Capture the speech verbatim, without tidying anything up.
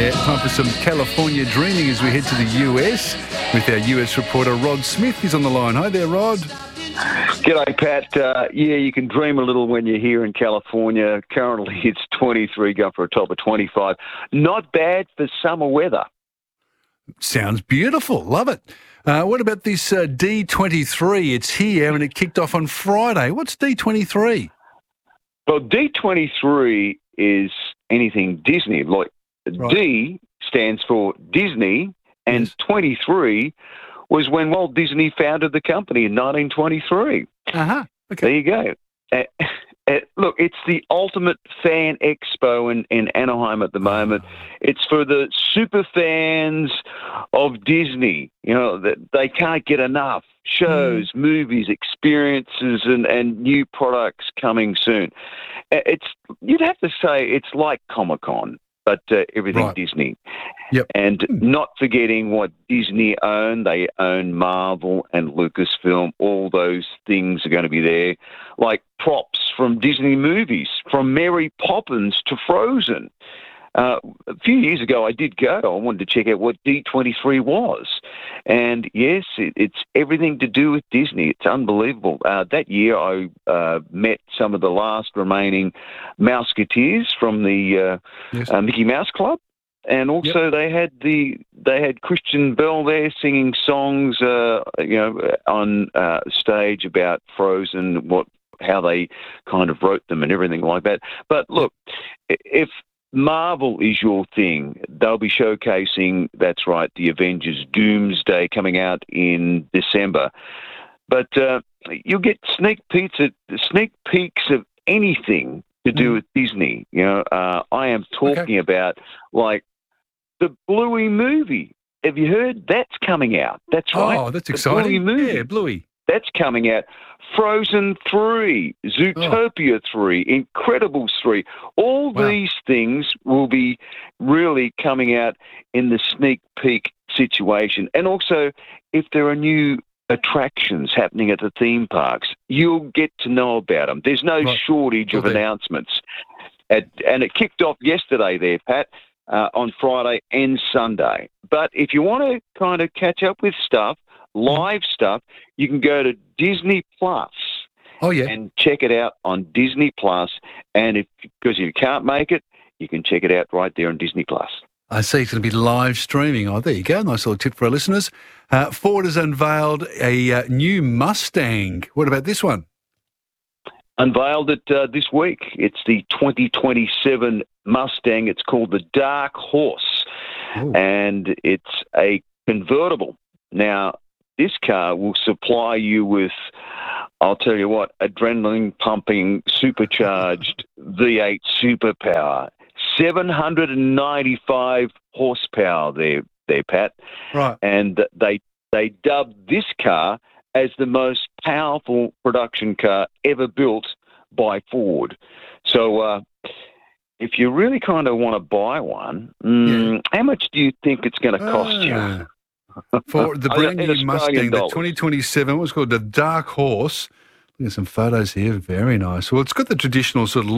Yeah, time for some California dreaming as we head to the U S with our U S reporter Rod Smith. He's on the line. Hi there, Rod. G'day, Pat. Uh, yeah, you can dream a little when you're here in California. Currently, it's twenty-three, going for a top of twenty-five. Not bad for summer weather. Sounds beautiful. Love it. Uh, what about this uh, D twenty-three? It's here and it kicked off on Friday. What's D twenty-three? Well, D twenty-three is anything Disney. Like Right. D stands for Disney, and Yes. twenty-three was when Walt Disney founded the company in nineteen twenty-three. Uh-huh. There Okay. you go. Uh, uh, look, it's the ultimate fan expo in, in Anaheim at the moment. It's for the super fans of Disney. You know, that they can't get enough shows, movies, experiences, and, and new products coming soon. Uh, It's you'd have to say it's like Comic-Con, but uh, everything Right. Disney. Yep. And not forgetting what Disney own. They own Marvel and Lucasfilm. All those things are going to be there, like props from Disney movies, from Mary Poppins to Frozen. Uh, a few years ago, I did go. I wanted to check out what D twenty-three was. And yes, it, it's everything to do with Disney. It's unbelievable. Uh, that year, I uh, met some of the last remaining Mouseketeers from the uh, Yes. uh, Mickey Mouse Club. And also, they had the they had Christian Bell there singing songs, uh, you know, on uh, stage about Frozen, what how they kind of wrote them and everything like that. But look, if Marvel is your thing, they'll be showcasing, that's right, the Avengers Doomsday coming out in December. But uh, you'll get sneak peeks at, sneak peeks of anything to do Mm. with Disney. You know, uh, I am talking Okay. about like the Bluey movie. Have you heard? That's coming out. That's right. Oh, that's The exciting. Bluey movie. Yeah, Bluey. That's coming out. Frozen three, Zootopia three, Incredibles three. All Wow. these things will be really coming out in the sneak peek situation. And also, if there are new attractions happening at the theme parks, you'll get to know about them. There's no Right. shortage of Will do. announcements. At, and it kicked off yesterday there, Pat, uh, on Friday and Sunday. But if you want to kind of catch up with stuff, live stuff, you can go to Disney Plus Oh, yeah. and check it out on Disney Plus. And if because if you can't make it, you can check it out right there on Disney Plus. I see it's going to be live streaming. Oh, there you go. Nice little tip for our listeners. Uh, Ford has unveiled a uh, new Mustang. What about this one? Unveiled it uh, this week. It's the twenty twenty-seven Mustang. It's called the Dark Horse, Ooh. and it's a convertible. Now, this car will supply you with, I'll tell you what, adrenaline pumping, supercharged V eight superpower, seven hundred ninety-five horsepower there, there, Pat. Right. And they they dubbed this car as the most powerful production car ever built by Ford. So uh, if you really kind of want to buy one, mm, how much do you think it's going to cost you? Ah. For the In brand new Australian Mustang, the dollars. twenty twenty-seven, what's called the Dark Horse. Look at some photos here. Very nice. Well, it's got the traditional sort of